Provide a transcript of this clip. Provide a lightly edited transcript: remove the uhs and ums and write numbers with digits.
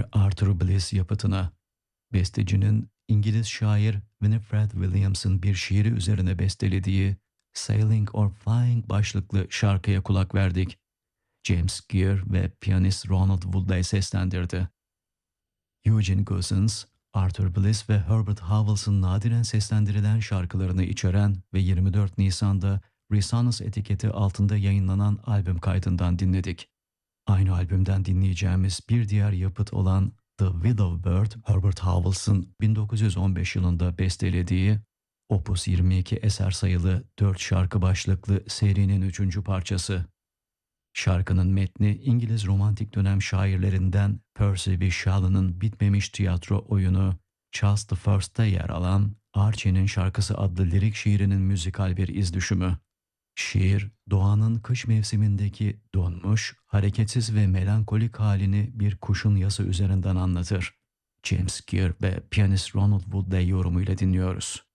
Arthur Bliss yapıtına. Bestecinin İngiliz şair Winifred Williams'ın bir şiiri üzerine bestelediği Sailing or Flying başlıklı şarkıya kulak verdik. James Gear ve piyanist Ronald Woodley seslendirdi. Eugene Cousins, Arthur Bliss ve Herbert Howells'ın nadiren seslendirilen şarkılarını içeren ve 24 Nisan'da Resonance etiketi altında yayınlanan albüm kaydından dinledik. Aynı albümden dinleyeceğimiz bir diğer yapıt olan The Willow Bird, Herbert Howells'ın 1915 yılında bestelediği Opus 22 eser sayılı 4 şarkı başlıklı serinin 3. parçası. Şarkının metni İngiliz romantik dönem şairlerinden Percy B. Shelley'nin bitmemiş tiyatro oyunu Charles the First'te yer alan Archie'nin Şarkısı adlı lirik şiirinin müzikal bir izdüşümü. Şiir, doğanın kış mevsimindeki donmuş, hareketsiz ve melankolik halini bir kuşun yası üzerinden anlatır. James Gear ve piyanist Ronald Woodley yorumuyla dinliyoruz.